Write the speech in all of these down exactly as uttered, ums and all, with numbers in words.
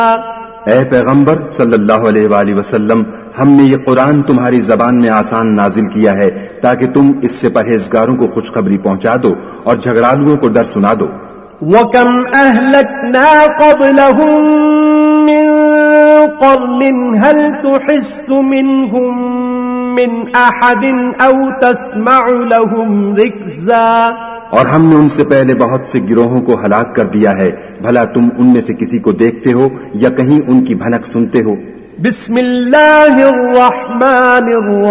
اے پیغمبر صلی اللہ علیہ وآلہ وسلم، ہم نے یہ قرآن تمہاری زبان میں آسان نازل کیا ہے تاکہ تم اس سے پرہیزگاروں کو خوشخبری پہنچا دو اور جھگڑالوؤں کو ڈر سنا دو۔ وَكَمْ أَهْلَكْنَا قَبْلَهُمْ مِنْ قَرْنٍ هَلْ تُحِسُّ مِنْهُمْ مِنْ أَحَدٍ أَوْ تَسْمَعُ لَهُمْ رِكْزًا۔ اور ہم نے ان سے پہلے بہت سے گروہوں کو ہلاک کر دیا ہے، بھلا تم ان میں سے کسی کو دیکھتے ہو یا کہیں ان کی بھنک سنتے ہو؟ بسم اللہ الرحمن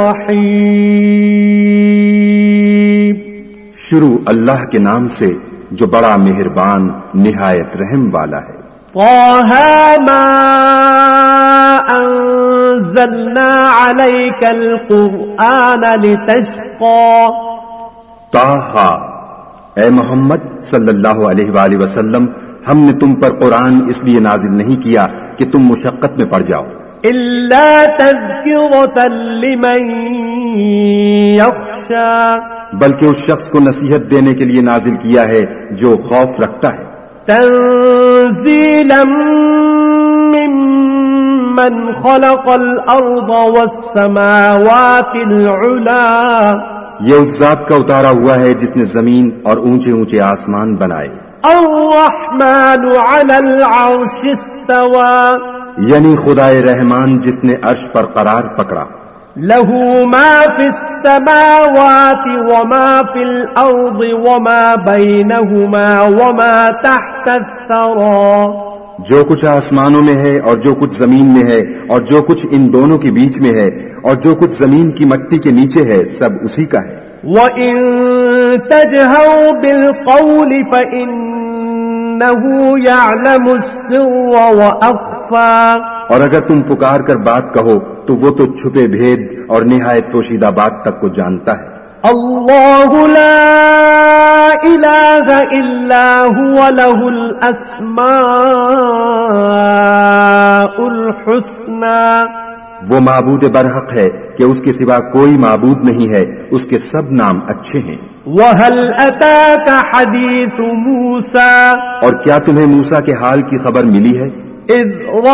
الرحیم، شروع اللہ کے نام سے جو بڑا مہربان نہایت رحم والا ہے۔ طه ما انزلنا عليك القرآن لتشقى۔ طه، اے محمد صلی اللہ علیہ وآلہ وسلم، ہم نے تم پر قرآن اس لیے نازل نہیں کیا کہ تم مشقت میں پڑ جاؤ، الا تذکرۃ لمن یخشی، بلکہ اس شخص کو نصیحت دینے کے لیے نازل کیا ہے جو خوف رکھتا ہے۔ تنزیلا ممن خلق الارض والسماوات العلا، یہ اس ذات کا اتارا ہوا ہے جس نے زمین اور اونچے اونچے آسمان بنائے۔ الرحمن علی العرش استوى، یعنی خدائے رحمان جس نے عرش پر قرار پکڑا۔ له ما في السماوات وما في الأرض وما بينهما وما تحت الثرى، جو کچھ آسمانوں میں ہے اور جو کچھ زمین میں ہے اور جو کچھ ان دونوں کے بیچ میں ہے اور جو کچھ زمین کی مٹی کے نیچے ہے، سب اسی کا ہے۔ وَإِن تَجْهَرْ بِالْقَوْلِ فَإِنَّهُ يَعْلَمُ السِّرَّ وَأَخْفَى، اور اگر تم پکار کر بات کہو تو وہ تو چھپے بھید اور نہایت پوشیدہ بات تک کو جانتا ہے۔ اللہ لا الہ الا هو له الاسماء الحسنى، وہ معبود برحق ہے کہ اس کے سوا کوئی معبود نہیں ہے، اس کے سب نام اچھے ہیں۔ وَهَلْ أَتَاكَ حَدِيثُ مُوسَى، اور کیا تمہیں موسیٰ کے حال کی خبر ملی ہے؟ اذ